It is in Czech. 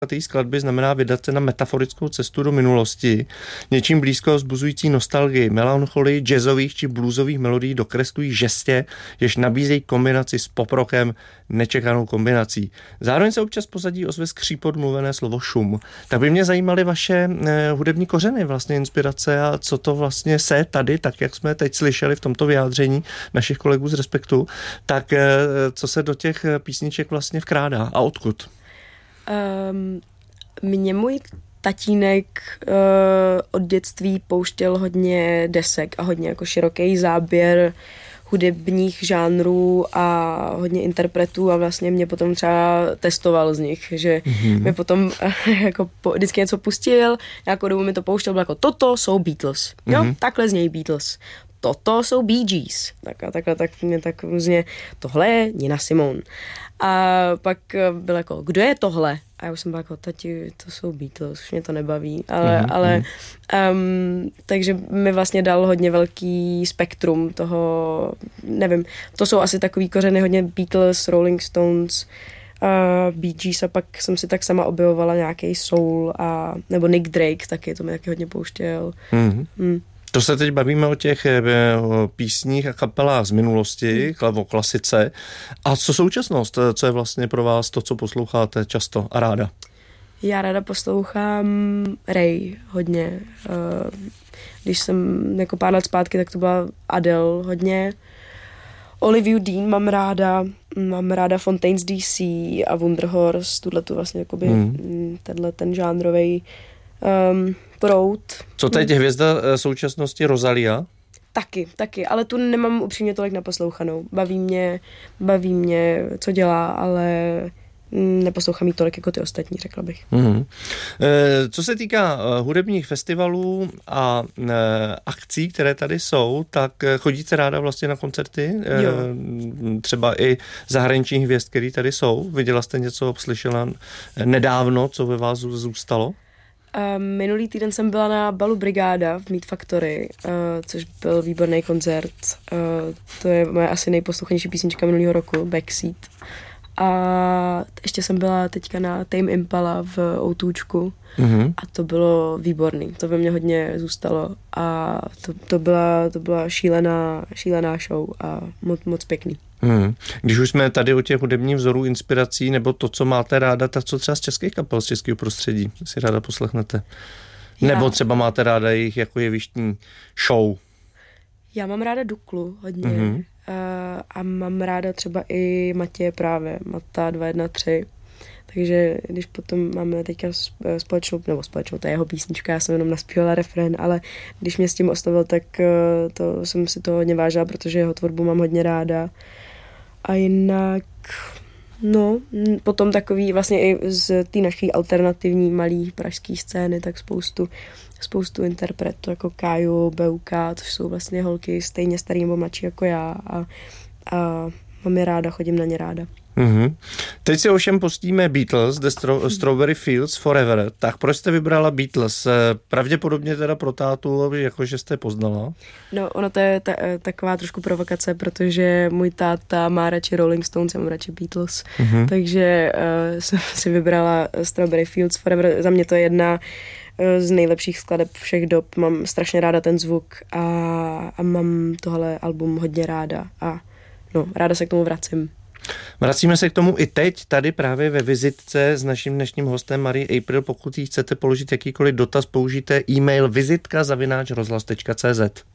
té skladby znamená vydat se na metaforickou cestu do minulosti. Něčím blízko vzbuzující nostalgii, melancholii jazzových či bluesových melodií dokreslují žestě, jež nabízejí kombinaci s poprokem, nečekanou kombinací. Zároveň se občas pozadí ozve skřípot mluvené slovo šum. Tak by mě zajímaly vaše hudební kořeny, vlastně inspirace a co to vlastně se tady, tak jak jsme teď slyšeli v tomto vyjádření našich kolegů z Respektu, tak co se do těch písniček vlastně vkrádá a odkud? Mě můj tatínek od dětství pouštěl hodně desek a hodně jako široký záběr hudebních žánrů a hodně interpretů a vlastně mě potom třeba testoval z nich, že mi potom jako vždycky něco pustil, nějakou dobu mi to pouštěl, bylo jako toto jsou Beatles, jo, takhle znějí Beatles. Toto jsou Bee Gees. Tak mě tak různě, tohle je Nina Simone. A pak byl jako, kdo je tohle? A já už jsem byla jako, tati, to jsou Beatles, už mě to nebaví. Takže mi vlastně dal hodně velký spektrum toho, nevím, to jsou asi takový kořeny hodně Beatles, Rolling Stones, Bee Gees a pak jsem si tak sama objevovala nějaký soul nebo Nick Drake taky, to mi taky hodně pouštěl. To se teď bavíme o těch písních a kapelách z minulosti, o klasice. A co současnost? Co je vlastně pro vás to, co posloucháte často a ráda? Já ráda poslouchám Ray hodně. Když jsem jako pár let zpátky, tak to byla Adele hodně. Olivia Dean mám ráda Fontaines DC a Wunderhorse, tuhletu vlastně jakoby ten žánrovej proud. Co teď hvězda současnosti Rosalia? Taky, ale tu nemám upřímně tolik naposlouchanou. Baví mě, co dělá, ale neposlouchám jí tolik jako ty ostatní, řekla bych. Co se týká hudebních festivalů a akcí, které tady jsou, tak chodíte ráda vlastně na koncerty? Třeba i zahraničních hvězd, které tady jsou. Viděla jste něco, slyšela nedávno, co ve vás zůstalo? Minulý týden jsem byla na balu Brigáda v Meat Factory, což byl výborný koncert. To je moje asi nejposlouchanější písnička minulého roku, Backseat. A ještě jsem byla teďka na Tame Impala v O2čku a to bylo výborný. To ve mně hodně zůstalo a to byla šílená show a moc pěkný. Když už jsme tady o těch hudebních vzorů, inspirací nebo to, co máte ráda, tak co třeba z českých kapel, z českého prostředí si ráda poslechnete? Nebo třeba máte ráda jejich jako jevištní show? Já mám ráda Duklu hodně a mám ráda třeba i Matěje právě, Mata 213. Takže když potom máme teďka společnou, to je jeho písnička, já jsem jenom naspívala refrén, ale když mě s tím oslovil, tak to jsem si to hodně vážila, protože jeho tvorbu mám hodně ráda. A jinak, potom takový vlastně i z té naší alternativní malý pražské scény, tak spoustu interpretů, jako Káju, Beuka, to jsou vlastně holky stejně starý nebo mladší jako já a mám je ráda, chodím na ně ráda. Teď si ovšem pustíme Beatles, The Strawberry Fields Forever. Tak proč jste vybrala Beatles? Pravděpodobně teda pro tátu, jakože jste poznala? No, ono to je taková trošku provokace, protože můj táta má radši Rolling Stones, já mám radši Beatles. Takže jsem si vybrala Strawberry Fields Forever. Za mě to je jedna z nejlepších skladeb všech dob. Mám strašně ráda ten zvuk a mám tohle album hodně ráda a ráda se k tomu vracím. Vracíme se k tomu i teď, tady právě ve vizitce s naším dnešním hostem Marie April. Pokud jí chcete položit jakýkoliv dotaz, použijte e-mail vizitka@rozhlas.cz.